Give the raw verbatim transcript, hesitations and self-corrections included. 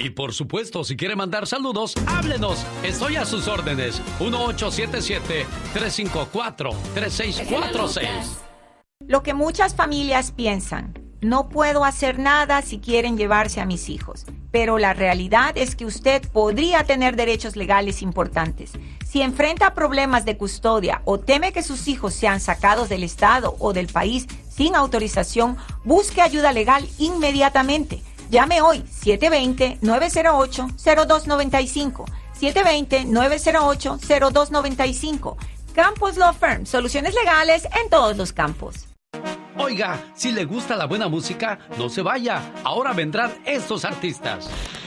Y por supuesto, si quiere mandar saludos, háblenos. Estoy a sus órdenes. uno ocho siete siete, tres cinco cuatro, tres seis cuatro seis. Lo que muchas familias piensan, no puedo hacer nada si quieren llevarse a mis hijos. Pero la realidad es que usted podría tener derechos legales importantes. Si enfrenta problemas de custodia o teme que sus hijos sean sacados del estado o del país sin autorización, busque ayuda legal inmediatamente. Llame hoy siete dos cero, nueve cero ocho, cero dos nueve cinco. siete dos cero, nueve cero ocho, cero dos nueve cinco. Campos Law Firm, soluciones legales en todos los campos. Oiga, si le gusta la buena música, no se vaya. Ahora vendrán estos artistas.